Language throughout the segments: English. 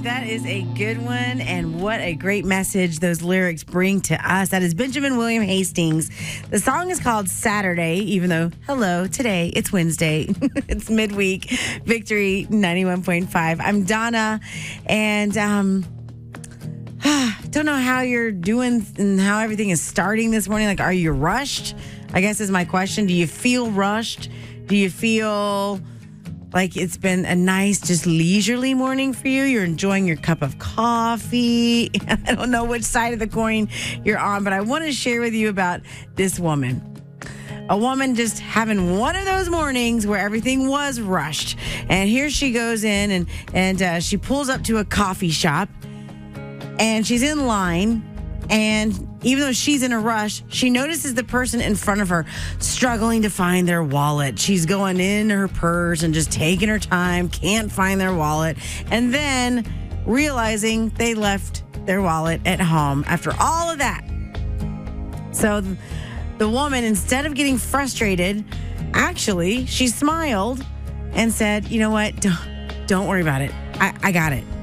That is a good one, and what a great message those lyrics bring to us. That is Benjamin William Hastings. The song is called Saturday, even though, hello, today, it's Wednesday. It's midweek, Victory 91.5. I'm Donna, and don't know how you're doing and how everything is starting this morning. Like, are you rushed? I guess is my question. Do you feel rushed? Do you feel like it's been a nice, just leisurely morning for you? You're enjoying your cup of coffee. I don't know which side of the coin you're on, but I want to share with you about this woman. A woman just having one of those mornings where everything was rushed. And here she goes in and she pulls up to a coffee shop and she's in line. And even though she's in a rush, she notices the person in front of her struggling to find their wallet. She's going in her purse and just taking her time, can't find their wallet, and then realizing they left their wallet at home after all of that. So the woman, instead of getting frustrated, actually, she smiled and said, you know what, don't worry about it. I got it.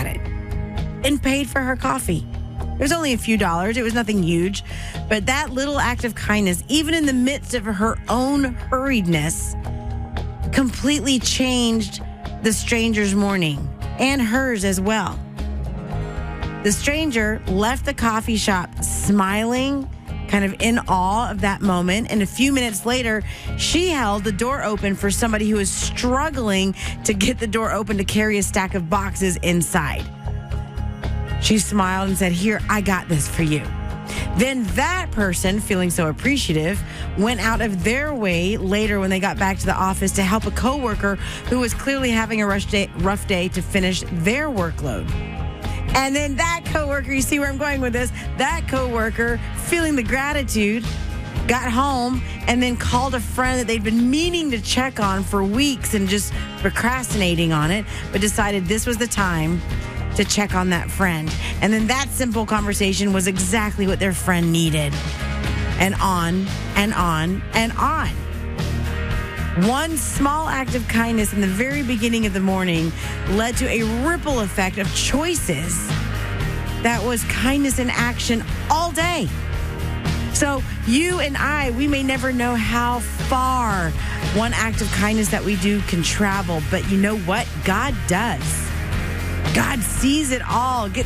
And paid for her coffee. It was only a few dollars. It was nothing huge. But that little act of kindness, even in the midst of her own hurriedness, completely changed the stranger's morning and hers as well. The stranger left the coffee shop smiling, kind of in awe of that moment. And a few minutes later, she held the door open for somebody who was struggling to get the door open to carry a stack of boxes inside. She smiled and said, here, I got this for you. Then that person, feeling so appreciative, went out of their way later when they got back to the office to help a coworker who was clearly having a rough day to finish their workload. And then that coworker, you see where I'm going with this, that coworker, feeling the gratitude, got home and then called a friend that they'd been meaning to check on for weeks and just procrastinating on it, but decided this was the time to check on that friend. And then that simple conversation was exactly what their friend needed. And on and on and on. One small act of kindness in the very beginning of the morning led to a ripple effect of choices that was kindness in action all day. So you and I, we may never know how far one act of kindness that we do can travel, but you know what? God does. God sees it all.